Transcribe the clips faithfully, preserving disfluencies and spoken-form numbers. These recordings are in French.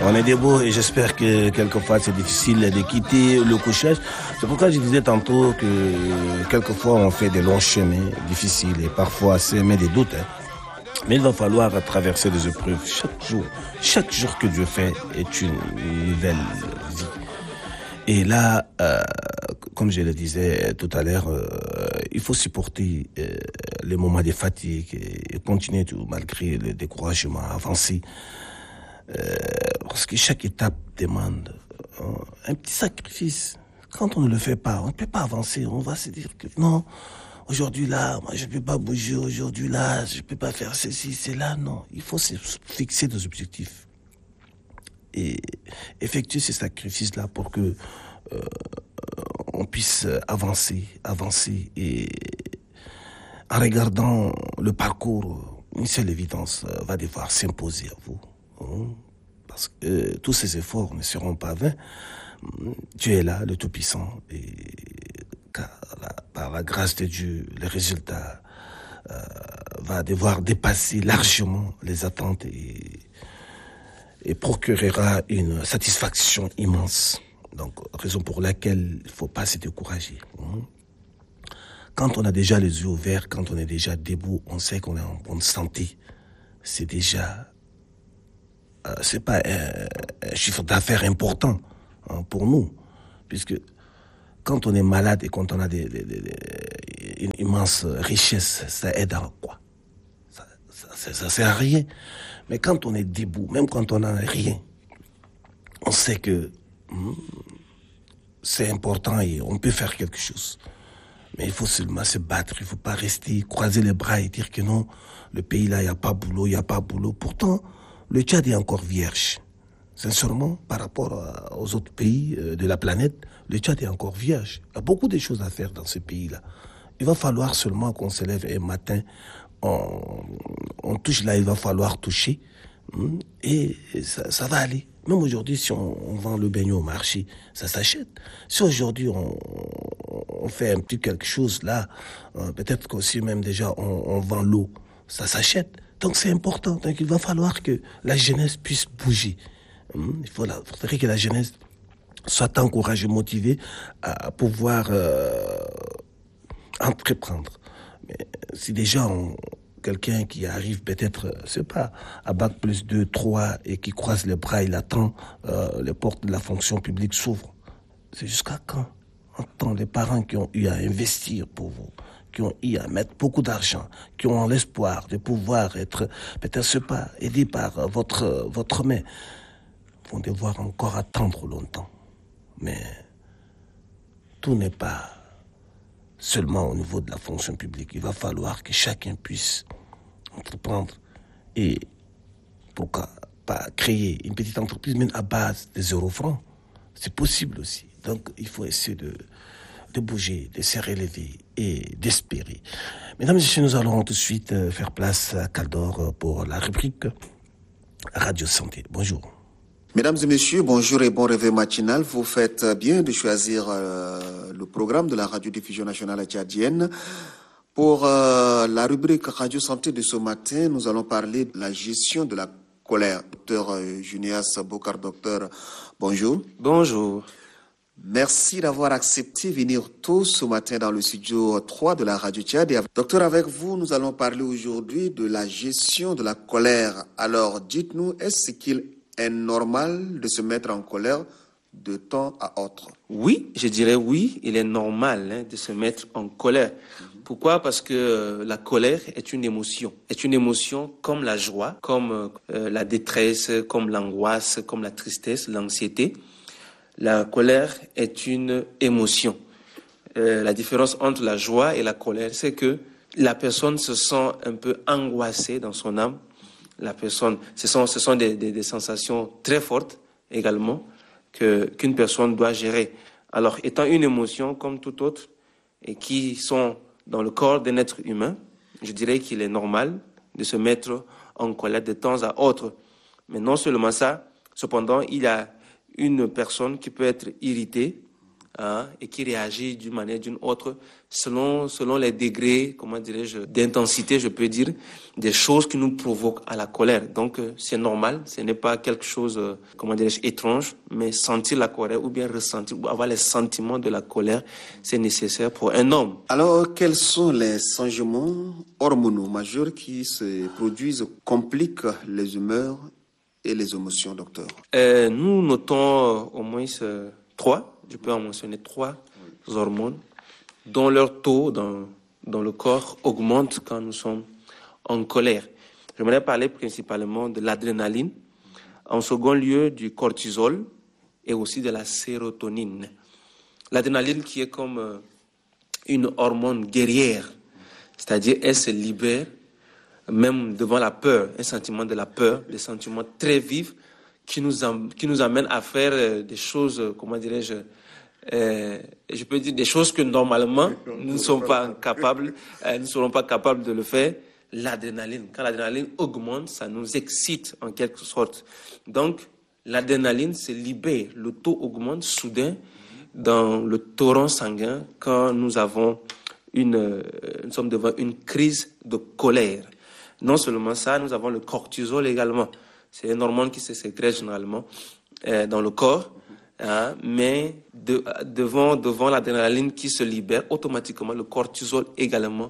On est debout et j'espère que quelquefois c'est difficile de quitter le couchage. C'est pourquoi je disais tantôt que quelquefois on fait des longs chemins difficiles et parfois s'aimer des doutes. Hein. Mais il va falloir traverser des épreuves chaque jour. Chaque jour que Dieu fait est une nouvelle vie. Et là, euh, comme je le disais tout à l'heure, euh, il faut supporter euh, les moments de fatigue et, et continuer tout, malgré le découragement, avancer. Euh, parce que chaque étape demande euh, un petit sacrifice. Quand on ne le fait pas, on ne peut pas avancer. On va se dire que non, aujourd'hui là, moi je ne peux pas bouger. Aujourd'hui là, je ne peux pas faire ceci, c'est là. Non, il faut se fixer des objectifs et effectuer ces sacrifices-là pour que euh, on puisse avancer, avancer et en regardant le parcours, une seule évidence va devoir s'imposer à vous. Parce que euh, tous ces efforts ne seront pas vains. Dieu est là, le Tout-Puissant, et car, la, par la grâce de Dieu, le résultat euh, va devoir dépasser largement les attentes et, et procurera une satisfaction immense. Donc, raison pour laquelle il ne faut pas se décourager. Quand on a déjà les yeux ouverts, quand on est déjà debout, on sait qu'on est en bonne santé. C'est déjà... Euh, c'est pas un, un chiffre d'affaires important hein, pour nous, puisque quand on est malade et quand on a des, des, des, des, une immense richesse, ça aide à quoi? Ça, ça, ça, ça sert à rien. Mais quand on est debout, même quand on n'a rien, on sait que hum, c'est important et on peut faire quelque chose. Mais il faut seulement se battre, il ne faut pas rester, croiser les bras et dire que non, le pays là, il n'y a pas boulot, il n'y a pas boulot. Pourtant, le Tchad est encore vierge. Sincèrement, par rapport aux autres pays de la planète, le Tchad est encore vierge. Il y a beaucoup de choses à faire dans ce pays-là. Il va falloir seulement qu'on se lève un matin, on, on touche là, il va falloir toucher, et ça, ça va aller. Même aujourd'hui, si on, on vend le beignet au marché, ça s'achète. Si aujourd'hui, on, on fait un petit quelque chose là, peut-être qu'aussi même déjà, on, on vend l'eau, ça s'achète. Donc c'est important. Donc il va falloir que la jeunesse puisse bouger. Il faudrait, il faudrait que la jeunesse soit encouragée, motivée à pouvoir euh, entreprendre. Mais si déjà on, quelqu'un qui arrive peut-être, c'est pas, à bac plus deux, trois et qui croise les bras, il attend euh, les portes de la fonction publique s'ouvrent. C'est jusqu'à quand? Entend les parents qui ont eu à investir pour vous, qui ont eu à mettre beaucoup d'argent, qui ont l'espoir de pouvoir être, peut-être, je sais pas, aidés par votre, votre main, vont devoir encore attendre longtemps. Mais tout n'est pas seulement au niveau de la fonction publique. Il va falloir que chacun puisse entreprendre et pourquoi pas créer une petite entreprise, même à base de zéro franc. C'est possible aussi. Donc, il faut essayer de, de bouger, de se relever et d'espérer. Mesdames et messieurs, nous allons tout de suite faire place à Caldor pour la rubrique Radio Santé. Bonjour. Mesdames et messieurs, bonjour et bon réveil matinal. Vous faites bien de choisir euh, le programme de la radiodiffusion nationale tchadienne. Pour euh, la rubrique Radio Santé de ce matin, nous allons parler de la gestion de la colère. Docteur euh, Junias Bokar, docteur, bonjour. Bonjour. Merci d'avoir accepté de venir tôt ce matin dans le studio trois de la Radio Tchad. Et docteur, avec vous, nous allons parler aujourd'hui de la gestion de la colère. Alors, dites-nous, est-ce qu'il est normal de se mettre en colère de temps à autre? Oui, je dirais oui, il est normal hein, de se mettre en colère. Mm-hmm. Pourquoi? Parce que euh, la colère est une émotion. Est une émotion comme la joie, comme euh, la détresse, comme l'angoisse, comme la tristesse, l'anxiété. La colère est une émotion. Euh, la différence entre la joie et la colère, c'est que la personne se sent un peu angoissée dans son âme. La personne, ce sont, ce sont des, des, des sensations très fortes également que, qu'une personne doit gérer. Alors, étant une émotion comme toute autre et qui sont dans le corps d'un être humain, je dirais qu'il est normal de se mettre en colère de temps à autre. Mais non seulement ça, cependant, il y a une personne qui peut être irritée hein, et qui réagit d'une manière ou d'une autre selon, selon les degrés, comment dirais-je, d'intensité, je peux dire, des choses qui nous provoquent à la colère. Donc, euh, c'est normal, ce n'est pas quelque chose, euh, comment dirais-je, étrange, mais sentir la colère ou bien ressentir, ou avoir les sentiments de la colère, c'est nécessaire pour un homme. Alors, quels sont les changements hormonaux majeurs qui se produisent, compliquent les humeurs et les émotions, docteur? euh, Nous notons euh, au moins euh, trois, je peux en mentionner trois oui. hormones, dont leur taux dans, dans le corps augmente quand nous sommes en colère. J'aimerais parler principalement de l'adrénaline, en second lieu du cortisol et aussi de la sérotonine. L'adrénaline qui est comme euh, une hormone guerrière, c'est-à-dire elle se libère même devant la peur, un sentiment de la peur, des sentiments très vifs qui nous, am- qui nous amènent à faire euh, des choses, euh, comment dirais-je, Euh, je peux dire des choses que normalement nous ne sommes pas capables, euh, nous ne serons pas capables de le faire. L'adrénaline, quand l'adrénaline augmente, ça nous excite en quelque sorte. Donc l'adrénaline se libère, le taux augmente soudain dans le torrent sanguin quand nous avons une, euh, nous sommes devant une crise de colère. Non seulement ça, nous avons le cortisol également. C'est une hormone qui se sécrète généralement euh, dans le corps. Hein, mais de, devant, devant l'adrénaline qui se libère, automatiquement le cortisol également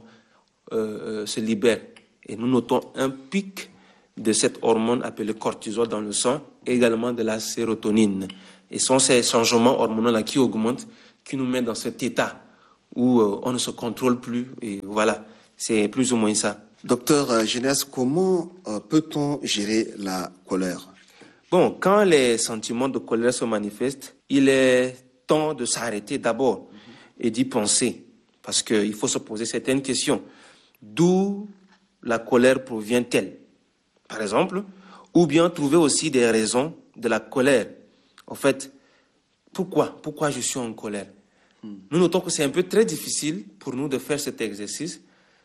euh, euh, se libère. Et nous notons un pic de cette hormone appelée cortisol dans le sang, également de la sérotonine. Et ce sont ces changements hormonaux-là qui augmentent, qui nous mettent dans cet état où euh, on ne se contrôle plus. Et voilà, c'est plus ou moins ça. Docteur Genès, comment euh, peut-on gérer la colère? Bon, quand les sentiments de colère se manifestent, il est temps de s'arrêter d'abord et d'y penser. Parce qu'il faut se poser certaines questions. D'où la colère provient-elle, par exemple? Ou bien trouver aussi des raisons de la colère. En fait, pourquoi? Pourquoi je suis en colère? Nous notons que c'est un peu très difficile pour nous de faire cet exercice,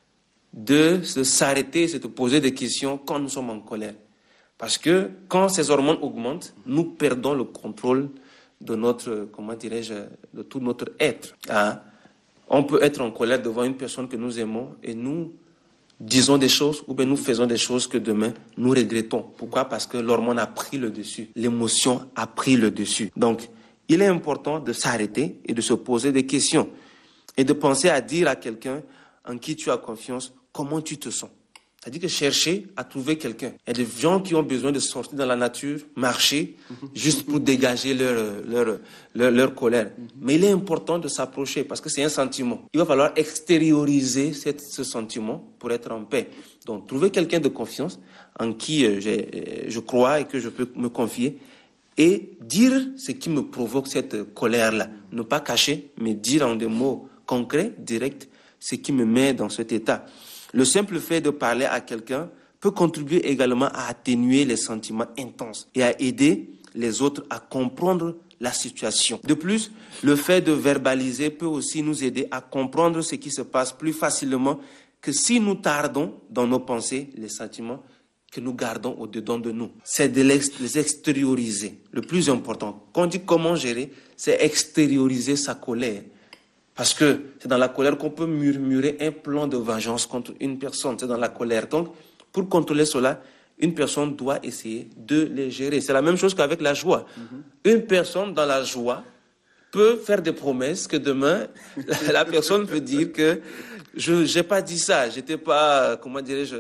de se s'arrêter et de poser des questions quand nous sommes en colère. Parce que quand ces hormones augmentent, nous perdons le contrôle de notre, comment dirais-je, de tout notre être. Hein? On peut être en colère devant une personne que nous aimons et nous disons des choses ou bien nous faisons des choses que demain nous regrettons. Pourquoi? Parce que l'hormone a pris le dessus, l'émotion a pris le dessus. Donc, il est important de s'arrêter et de se poser des questions et de penser à dire à quelqu'un en qui tu as confiance comment tu te sens. C'est-à-dire que chercher à trouver quelqu'un. Il y a des gens qui ont besoin de sortir dans la nature, marcher, juste pour dégager leur, leur, leur, leur colère. Mm-hmm. Mais il est important de s'approcher parce que c'est un sentiment. Il va falloir extérioriser cette, ce sentiment pour être en paix. Donc, trouver quelqu'un de confiance en qui euh, j'ai, je crois et que je peux me confier et dire ce qui me provoque cette colère-là. Ne pas cacher, mais dire en des mots concrets, directs, ce qui me met dans cet état. Le simple fait de parler à quelqu'un peut contribuer également à atténuer les sentiments intenses et à aider les autres à comprendre la situation. De plus, le fait de verbaliser peut aussi nous aider à comprendre ce qui se passe plus facilement que si nous tardons dans nos pensées, les sentiments que nous gardons au-dedans de nous. C'est de les extérioriser. Le plus important, quand on dit comment gérer, c'est extérioriser sa colère. Parce que c'est dans la colère qu'on peut murmurer un plan de vengeance contre une personne. C'est dans la colère. Donc, pour contrôler cela, une personne doit essayer de les gérer. C'est la même chose qu'avec la joie. Mm-hmm. Une personne dans la joie peut faire des promesses que demain, la, la personne peut dire que je n'ai pas dit ça. J'étais pas, comment dirais-je,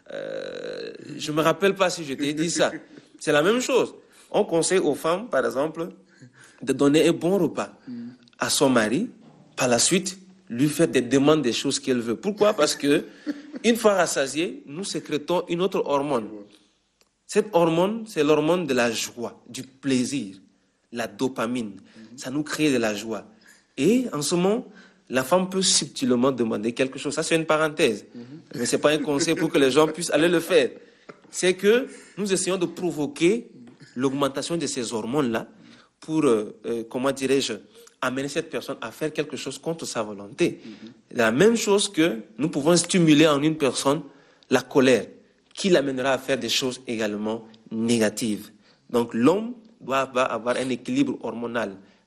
euh, je me rappelle pas si je t'ai dit ça. C'est la même chose. On conseille aux femmes, par exemple, de donner un bon repas mm. à son mari. Par la suite, lui faire des demandes des choses qu'elle veut. Pourquoi? Parce que une fois rassasiée, nous sécrétons une autre hormone. Cette hormone, c'est l'hormone de la joie, du plaisir, la dopamine. Mm-hmm. Ça nous crée de la joie. Et en ce moment, la femme peut subtilement demander quelque chose. Ça, c'est une parenthèse. Mm-hmm. Mais ce n'est pas un conseil pour que les gens puissent aller le faire. C'est que nous essayons de provoquer l'augmentation de ces hormones-là pour, euh, euh, comment dirais-je, amener cette personne à faire quelque chose contre sa volonté. Mm-hmm. La même chose que nous pouvons stimuler en une personne la colère, qui l'amènera à faire des choses également négatives. Donc l'homme doit avoir un équilibre hormonal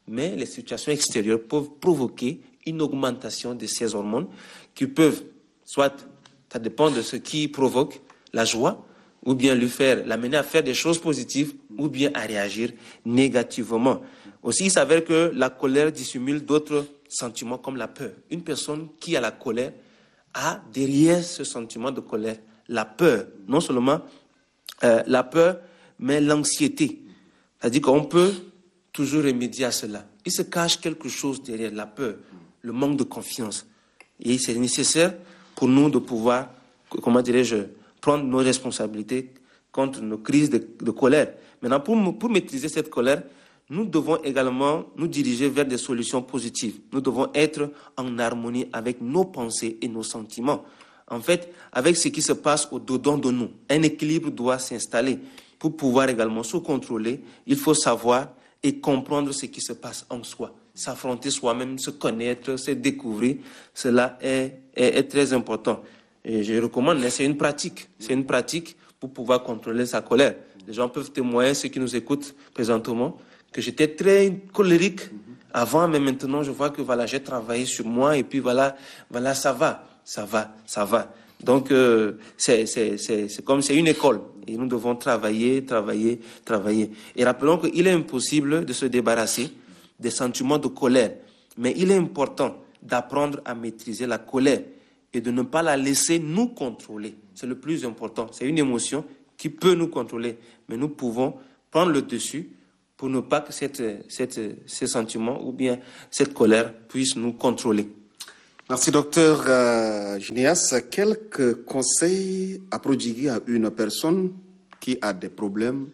mais les situations extérieures peuvent provoquer une augmentation de ces hormones qui peuvent, soit, ça dépend de ce qui provoque la joie, ou bien lui faire, l'amener à faire des choses positives, ou bien à réagir négativement. Aussi, il s'avère que la colère dissimule d'autres sentiments comme la peur. Une personne qui a la colère a derrière ce sentiment de colère la peur. Non seulement euh, la peur, mais l'anxiété. C'est-à-dire qu'on peut toujours remédier à cela. Il se cache quelque chose derrière la peur, le manque de confiance. Et c'est nécessaire pour nous de pouvoir, comment dirais-je, prendre nos responsabilités contre nos crises de, de colère. Maintenant, pour, pour maîtriser cette colère, nous devons également nous diriger vers des solutions positives. Nous devons être en harmonie avec nos pensées et nos sentiments. En fait, avec ce qui se passe au-dedans de nous, un équilibre doit s'installer. Pour pouvoir également se contrôler, il faut savoir et comprendre ce qui se passe en soi. S'affronter soi-même, se connaître, se découvrir, cela est, est, est très important. Et je recommande, c'est une pratique. C'est une pratique pour pouvoir contrôler sa colère. Les gens peuvent témoigner, ceux qui nous écoutent présentement, que j'étais très colérique avant, mais maintenant je vois que voilà, j'ai travaillé sur moi et puis voilà, voilà, ça va, ça va, ça va. Donc euh, c'est, c'est, c'est, c'est comme c'est une école et nous devons travailler, travailler, travailler. Et rappelons qu'il est impossible de se débarrasser des sentiments de colère, mais il est important d'apprendre à maîtriser la colère et de ne pas la laisser nous contrôler. C'est le plus important. C'est une émotion qui peut nous contrôler, mais nous pouvons prendre le dessus pour ne pas que cette, cette, ces sentiments ou bien cette colère puisse nous contrôler. Merci, docteur euh, Gineas. Quelques conseils à prodiguer à une personne qui a des problèmes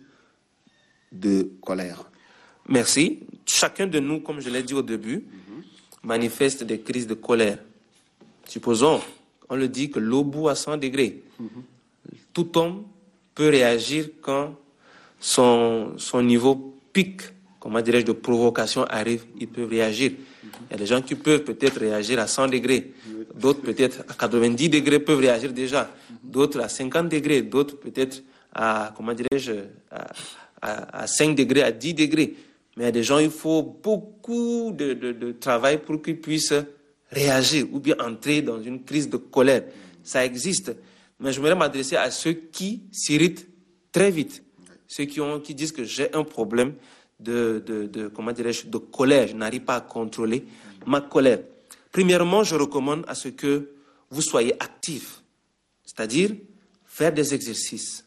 de colère? Merci. Chacun de nous, comme je l'ai dit au début, mm-hmm. manifeste des crises de colère. Supposons, on le dit que l'eau bout à cent degrés. Mm-hmm. Tout homme peut réagir quand son, son niveau pic, comment dirais-je, de provocation arrive, ils peuvent réagir. Mm-hmm. Il y a des gens qui peuvent peut-être réagir à cent degrés, d'autres peut-être à quatre-vingt-dix degrés peuvent réagir déjà, mm-hmm. d'autres à cinquante degrés, d'autres peut-être à, comment dirais-je, à, à, à cinq degrés, à dix degrés. Mais il y a des gens, il faut beaucoup de, de, de travail pour qu'ils puissent réagir ou bien entrer dans une crise de colère. Ça existe. Mais je voudrais m'adresser à ceux qui s'irritent très vite. Ceux qui, ont, qui disent que j'ai un problème de, de, de, comment dirais-je, de colère. Je n'arrive pas à contrôler ma colère. Premièrement, je recommande à ce que vous soyez actifs. C'est-à-dire faire des exercices.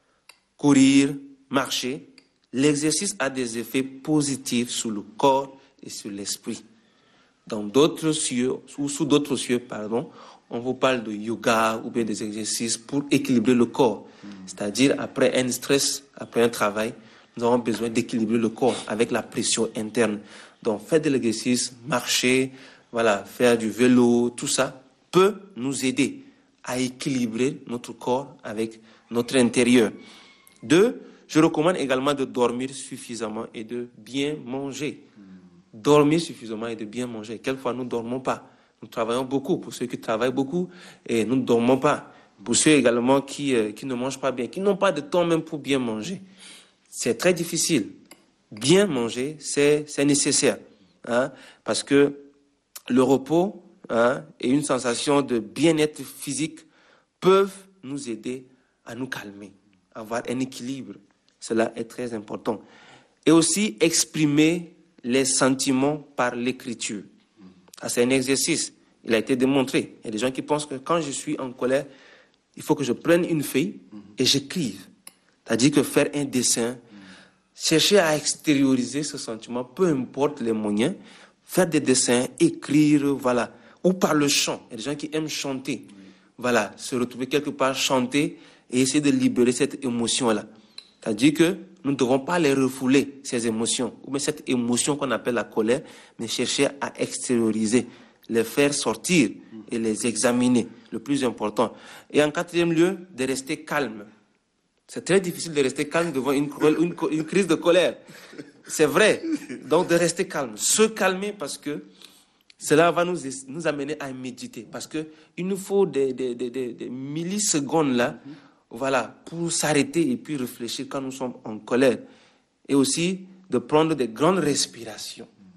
Courir, marcher. L'exercice a des effets positifs sur le corps et sur l'esprit. Dans d'autres cieux, ou sous d'autres cieux, pardon, on vous parle de yoga ou bien des exercices pour équilibrer le corps. Mmh. C'est-à-dire, après un stress, après un travail, nous avons besoin d'équilibrer le corps avec la pression interne. Donc, faire de l'exercice, marcher, voilà, faire du vélo, tout ça peut nous aider à équilibrer notre corps avec notre intérieur. Deux, je recommande également de dormir suffisamment et de bien manger. Dormir suffisamment et de bien manger. Quelquefois, nous ne dormons pas. Nous travaillons beaucoup. Pour ceux qui travaillent beaucoup, et nous ne dormons pas. Pour ceux également qui, euh, qui ne mangent pas bien, qui n'ont pas de temps même pour bien manger. C'est très difficile. Bien manger, c'est, c'est nécessaire. Hein, parce que le repos hein, et une sensation de bien-être physique peuvent nous aider à nous calmer, à avoir un équilibre. Cela est très important. Et aussi exprimer les sentiments par l'écriture. Ah, c'est un exercice. Il a été démontré. Il y a des gens qui pensent que quand je suis en colère, il faut que je prenne une feuille et j'écrive. C'est-à-dire que faire un dessin, chercher à extérioriser ce sentiment, peu importe les moyens, faire des dessins, écrire, voilà. Ou par le chant. Il y a des gens qui aiment chanter. Voilà, se retrouver quelque part, chanter et essayer de libérer cette émotion-là. C'est-à-dire que nous ne devons pas les refouler, ces émotions, ou bien cette émotion qu'on appelle la colère, mais chercher à extérioriser, les faire sortir et les examiner, le plus important. Et en quatrième lieu, de rester calme. C'est très difficile de rester calme devant une, une, une crise de colère. C'est vrai. Donc de rester calme. Se calmer parce que cela va nous, nous amener à méditer. Parce qu'il nous faut des, des, des, des, des millisecondes là, voilà, pour s'arrêter et puis réfléchir quand nous sommes en colère. Et aussi de prendre des grandes respirations.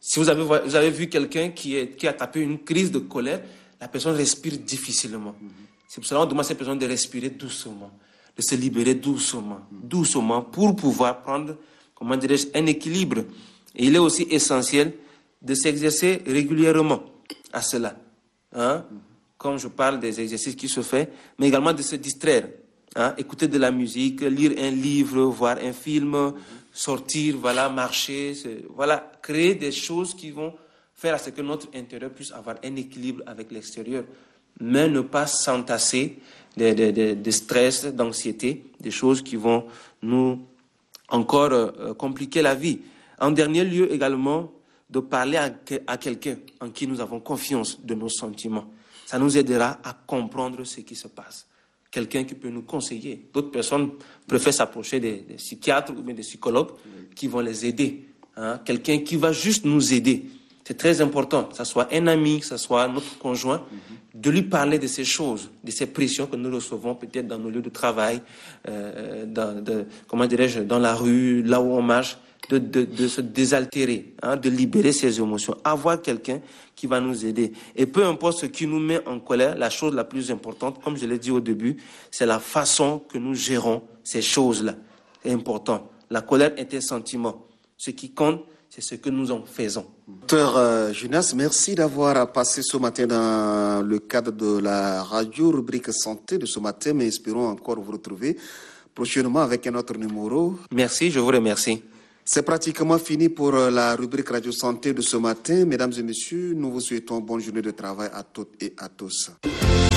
Si vous avez, vous avez vu quelqu'un qui, est, qui a tapé une crise de colère, la personne respire difficilement. Mm-hmm. C'est pour cela qu'on demande à cette personne de respirer doucement, de se libérer doucement, mm-hmm. doucement, pour pouvoir prendre, comment dirais-je, un équilibre. Et il est aussi essentiel de s'exercer régulièrement à cela. Hein? Mm-hmm. Comme je parle des exercices qui se font, mais également de se distraire. Hein? Écouter de la musique, lire un livre, voir un film, mm-hmm. sortir, voilà, marcher, voilà, créer des choses qui vont faire à ce que notre intérieur puisse avoir un équilibre avec l'extérieur, mais ne pas s'entasser de, de, de, de stress, d'anxiété, des choses qui vont nous encore euh, compliquer la vie. En dernier lieu également, de parler à, à quelqu'un en qui nous avons confiance de nos sentiments. Ça nous aidera à comprendre ce qui se passe. Quelqu'un qui peut nous conseiller. D'autres personnes préfèrent s'approcher des, des psychiatres ou bien des psychologues qui vont les aider. Hein? Quelqu'un qui va juste nous aider. C'est très important, que ce soit un ami, que ce soit notre conjoint, mm-hmm. de lui parler de ces choses, de ces pressions que nous recevons peut-être dans nos lieux de travail, euh, dans, de, comment dirais-je, dans la rue, là où on marche, de, de, de se désaltérer, hein, de libérer ses émotions. Avoir quelqu'un qui va nous aider. Et peu importe ce qui nous met en colère, la chose la plus importante, comme je l'ai dit au début, c'est la façon que nous gérons ces choses-là. C'est important. La colère est un sentiment. Ce qui compte, c'est ce que nous en faisons. Docteur euh, Jonas, merci d'avoir passé ce matin dans le cadre de la radio rubrique santé de ce matin, mais espérons encore vous retrouver prochainement avec un autre numéro. Merci, je vous remercie. C'est pratiquement fini pour la rubrique radio santé de ce matin. Mesdames et messieurs, nous vous souhaitons bonne journée de travail à toutes et à tous.